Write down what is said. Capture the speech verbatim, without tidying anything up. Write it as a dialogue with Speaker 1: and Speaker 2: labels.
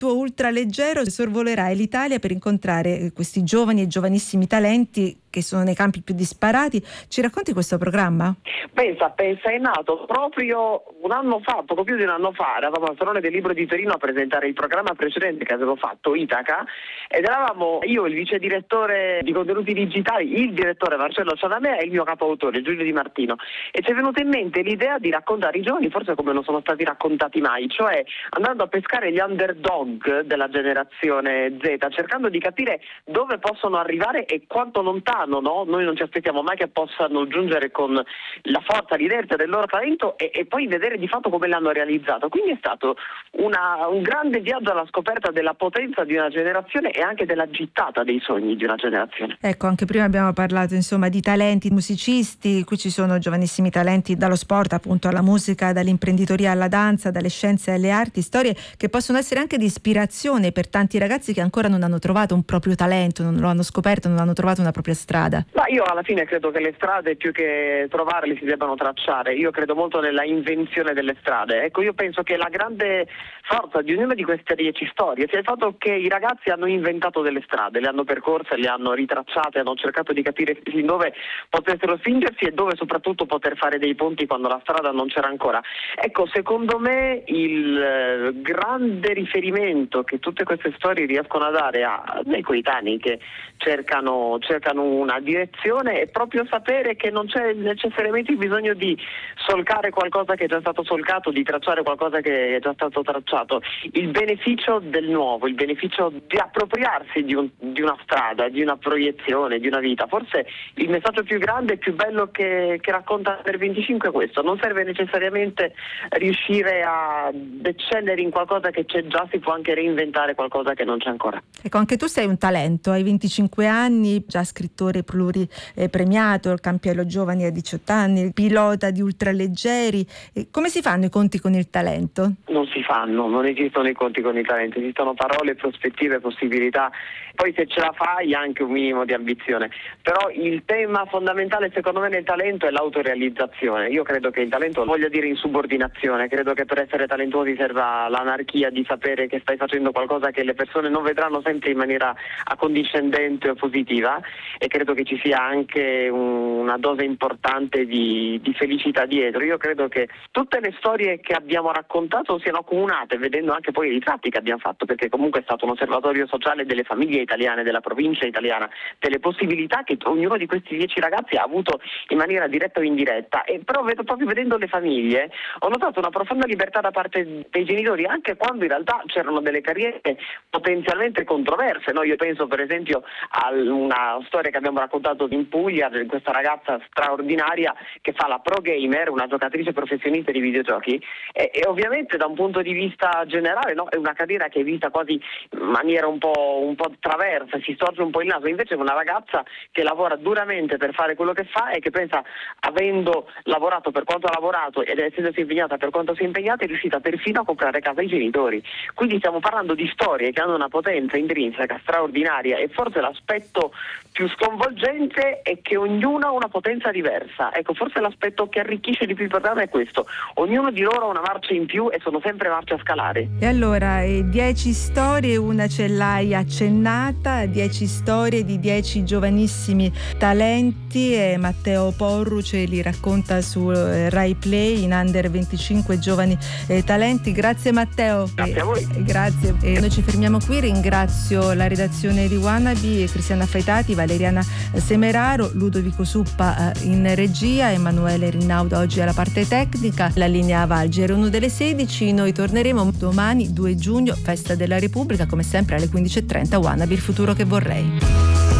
Speaker 1: tuo ultraleggero sorvolerai l'Italia per incontrare questi giovani e giovanissimi talenti che sono nei campi più disparati. Ci racconti questo programma?
Speaker 2: Pensa, pensa, è nato proprio un anno fa, poco più di un anno fa, eravamo al Salone del Libro di Torino a presentare il programma precedente che avevo fatto, Itaca, ed eravamo io, il vice direttore di contenuti digitali, il direttore Marcello Cianamè e il mio capo autore Giulio Di Martino, e ci è venuta in mente l'idea di raccontare i giovani forse come non sono stati raccontati mai, cioè andando a pescare gli underdog della generazione Z, cercando di capire dove possono arrivare e quanto lontano. No? Noi non ci aspettiamo mai che possano giungere con la forza, l'inerzia del loro talento e, e poi vedere di fatto come l'hanno realizzato. Quindi è stato una, un grande viaggio alla scoperta della potenza di una generazione e anche della gittata dei sogni di una generazione.
Speaker 1: Ecco, anche prima abbiamo parlato insomma di talenti musicisti, qui ci sono giovanissimi talenti dallo sport appunto alla musica, dall'imprenditoria alla danza, dalle scienze alle arti, storie che possono essere anche di ispirazione per tanti ragazzi che ancora non hanno trovato un proprio talento, non lo hanno scoperto, non hanno trovato una propria strada.
Speaker 2: Ma io alla fine credo che le strade più che trovarle si debbano tracciare. Io credo molto nella invenzione delle strade. Ecco, io penso che la grande forza di ognuna di queste dieci storie sia il fatto che i ragazzi hanno inventato delle strade, le hanno percorse, le hanno ritracciate, hanno cercato di capire fin dove potessero spingersi e dove soprattutto poter fare dei ponti quando la strada non c'era ancora. Ecco, secondo me il grande riferimento che tutte queste storie riescono a dare a dei coetanei che cercano, cercano una direzione è proprio sapere che non c'è necessariamente il bisogno di solcare qualcosa che è già stato solcato, di tracciare qualcosa che è già stato tracciato. Il beneficio del nuovo, il beneficio di appropriarsi di, un, di una strada, di una proiezione, di una vita. Forse il messaggio più grande e più bello che, che racconta Under venticinque è questo: non serve necessariamente riuscire a eccellere in qualcosa che c'è già, si può anche reinventare qualcosa che non c'è ancora.
Speaker 1: Ecco, anche tu sei un talento, hai venticinque anni, già scrittore pluripremiato, il Campiello Giovani a diciotto anni, pilota di ultraleggeri. Come si fanno i conti con il talento?
Speaker 2: Non si fanno, non esistono i conti con il talento, esistono parole, prospettive, possibilità. Poi se ce la fai anche un minimo di ambizione. Però il tema fondamentale secondo me nel talento è l'autorealizzazione. Io credo che il talento voglia dire insubordinazione, credo che per essere talentuosi serva l'anarchia di sapere che stai facendo qualcosa che le persone non vedranno sempre in maniera accondiscendente o positiva, e credo che ci sia anche un, una dose importante di, di felicità dietro. Io credo che tutte le storie che abbiamo raccontato siano accomunate, vedendo anche poi i ritratti che abbiamo fatto, perché comunque è stato un osservatorio sociale delle famiglie italiane, della provincia italiana, delle possibilità che ognuno di questi dieci ragazzi ha avuto in maniera diretta o indiretta. E però vedo, proprio vedendo le famiglie, ho notato una profonda libertà da parte dei genitori, anche quando in realtà c'erano delle carriere potenzialmente controverse, no? Io penso per esempio a una storia che abbiamo raccontato in Puglia di questa ragazza straordinaria che fa la pro gamer, una giocatrice professionista di videogiochi, e, e ovviamente da un punto di vista generale, no, è una carriera che è vista quasi in maniera un po', un po' traversa, si storce un po' il naso. Invece è una ragazza che lavora duramente per fare quello che fa e che pensa, avendo lavorato per quanto ha lavorato ed essendosi impegnata per quanto si è impegnata, è riuscita perfino a comprare casa ai genitori. Quindi stiamo parlando di storie che hanno una potenza intrinseca straordinaria, e forse l'aspetto più sconvolgente è che ognuna ha una potenza diversa. Ecco, forse l'aspetto che arricchisce di più il programma è questo: ognuno di loro ha una marcia in più e sono sempre marce a scalare.
Speaker 1: E allora, eh, dieci storie, una ce l'hai accennata, dieci storie di dieci giovanissimi talenti, e Matteo Porru ce li racconta su eh, Rai Play in Under venticinque Giovani eh, Talenti. Grazie Matteo.
Speaker 2: Grazie a voi.
Speaker 1: Eh, grazie. E noi ci fermiamo qui, ringrazio la redazione di Wannabe, Cristiana Faitati, Valeriana Semeraro, Ludovico Suppa eh, in regia, Emanuele Rinaudo oggi alla parte tecnica, la linea Valgere uno delle sedici. Noi torneremo domani due giugno, festa della Repubblica, come sempre alle quindici e trenta. Wannabe, il futuro che vorrei.